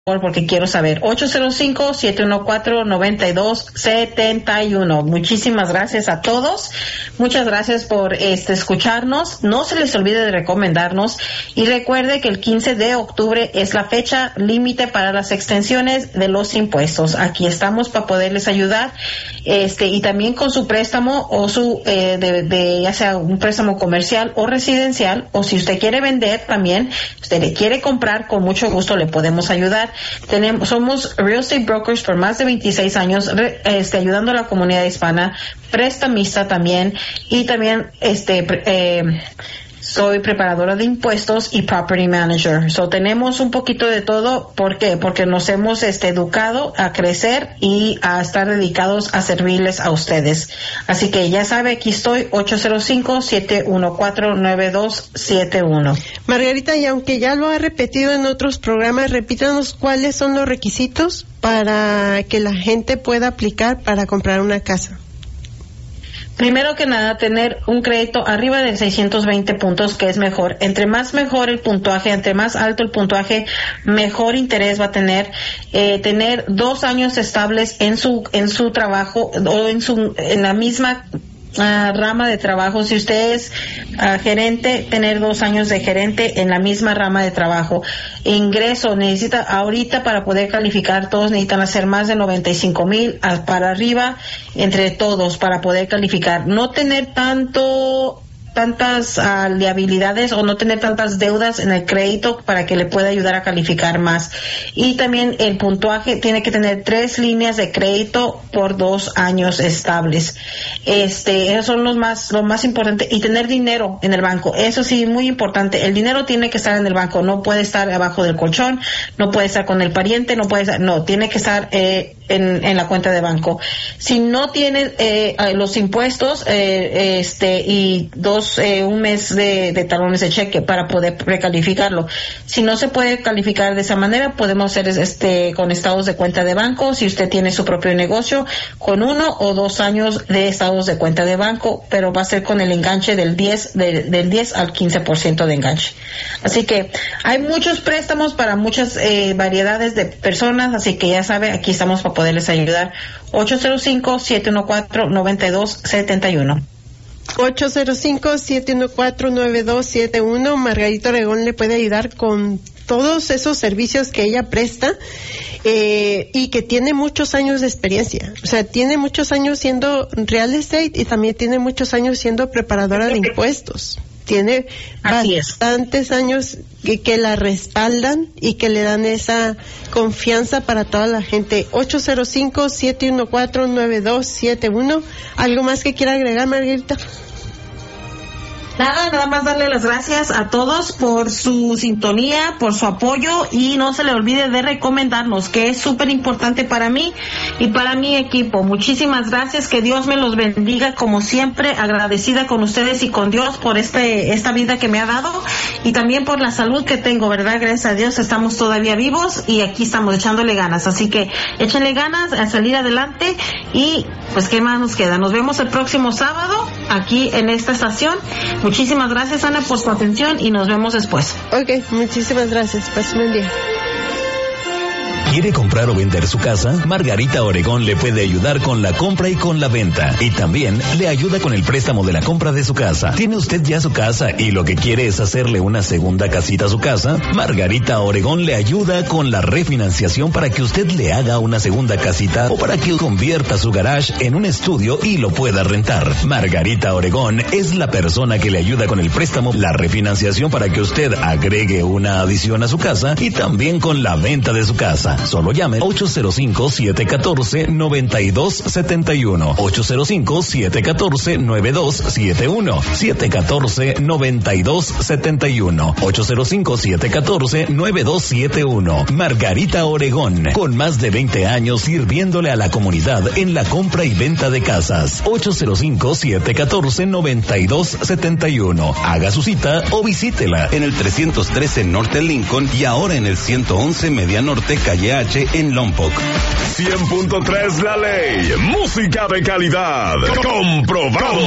porque quiero saber. 805-714-9271. Muchísimas gracias a todos. Muchas gracias por escucharnos. No se les olvide de recomendarnos y recuerde que el 15 de octubre es la fecha límite para las extensiones de los impuestos. Aquí estamos para poderles ayudar, y también con su préstamo o su ya sea un préstamo comercial o residencial, o si usted quiere vender también, usted le quiere comprar, con mucho gusto le podemos ayudar. Somos real estate brokers por más de 26 años, ayudando a la comunidad hispana, prestamista también, y también soy preparadora de impuestos y property manager. So tenemos un poquito de todo. ¿Por qué? Porque nos hemos educado a crecer y a estar dedicados a servirles a ustedes. Así que ya sabe, aquí estoy, 805-714-9271. Margarita, y aunque ya lo ha repetido en otros programas, repítanos cuáles son los requisitos para que la gente pueda aplicar para comprar una casa. Primero que nada, tener un crédito arriba de 620 puntos, que es mejor. Entre más mejor el puntuaje, entre más alto el puntuaje, mejor interés va a tener. Tener 2 años estables en su trabajo o en la misma rama de trabajo. Si usted es gerente, tener 2 años de gerente en la misma rama de trabajo. Ingreso necesita ahorita, para poder calificar, todos necesitan hacer más de 95,000 para arriba entre todos para poder calificar. No tener tantas liabilidades o no tener tantas deudas en el crédito para que le pueda ayudar a calificar más. Y también el puntuaje tiene que tener 3 líneas de crédito por 2 años estables. Esos son lo más importante. Y tener dinero en el banco. Eso sí, muy importante. El dinero tiene que estar en el banco. No puede estar abajo del colchón, no puede estar con el pariente, tiene que estar en la cuenta de banco. Si no tiene los impuestos y un mes de talones de cheque para poder precalificarlo. Si no se puede calificar de esa manera, podemos hacer con estados de cuenta de banco. Si usted tiene su propio negocio, con 1 o 2 años de estados de cuenta de banco, pero va a ser con el enganche del 10 al 15% de enganche. Así que hay muchos préstamos para muchas variedades de personas, así que ya sabe, aquí estamos para poderles ayudar. 805-714-9271. 805-714-9271. Margarita Oregón le puede ayudar con todos esos servicios que ella presta, y que tiene muchos años de experiencia. O sea, tiene muchos años siendo real estate y también tiene muchos años siendo preparadora de impuestos. Tiene bastantes años que la respaldan y que le dan esa confianza para toda la gente. 805-714-9271. ¿Algo más que quiera agregar, Margarita? Nada más darle las gracias a todos por su sintonía, por su apoyo, y no se le olvide de recomendarnos, que es súper importante para mí y para mi equipo. Muchísimas gracias, que Dios me los bendiga, como siempre, agradecida con ustedes y con Dios por esta vida que me ha dado, y también por la salud que tengo, ¿verdad? Gracias a Dios estamos todavía vivos y aquí estamos echándole ganas, así que échenle ganas a salir adelante. Y pues qué más nos queda, nos vemos el próximo sábado aquí en esta estación. Muchísimas gracias, Ana, por su atención, y nos vemos después. Ok, muchísimas gracias. Pasen un día. ¿Quiere comprar o vender su casa? Margarita Oregón le puede ayudar con la compra y con la venta. Y también le ayuda con el préstamo de la compra de su casa. ¿Tiene usted ya su casa y lo que quiere es hacerle una segunda casita a su casa? Margarita Oregón le ayuda con la refinanciación para que usted le haga una segunda casita, o para que convierta su garage en un estudio y lo pueda rentar. Margarita Oregón es la persona que le ayuda con el préstamo, la refinanciación para que usted agregue una adición a su casa, y también con la venta de su casa. Solo llame 805-714-9271. 805-714-9271. 714-9271. 805-714-9271. Margarita Oregón, con más de 20 años sirviéndole a la comunidad en la compra y venta de casas. 805-714-9271. Haga su cita o visítela en el 313 Norte Lincoln y ahora en el 111 Media Norte Calle H en Lompoc. 100.3 La Ley, música de calidad, comprobado.